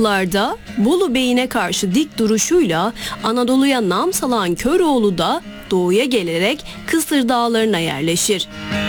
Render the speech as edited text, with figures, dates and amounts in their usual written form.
yıllarda Bolu Bey'ine karşı dik duruşuyla Anadolu'ya nam salan Köroğlu da doğuya gelerek Kısır Dağları'na yerleşir.